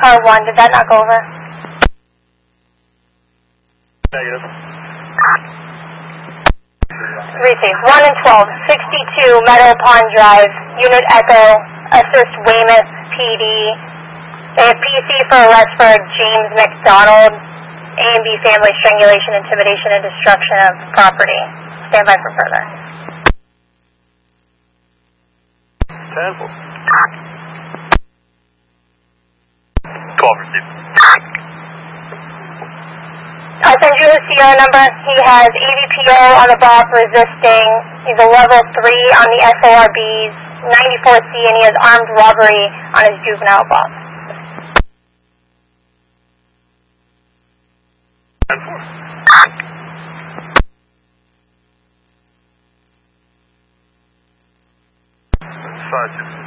car 1, did that not go over? Negative. Receive. 1 and 12, 62 Meadow Pond Drive, Unit Echo, assist Weymouth PD. They have PC for arrest for James McDonald, A&B family strangulation, intimidation, and destruction of property. Stand by for further. 10-4. Call received. I'll send you his CR number. He has AVPO on the BOP resisting. He's a level 3 on the SORBs, 94C, and he has armed robbery on his juvenile BOP. 10-4. 5-6.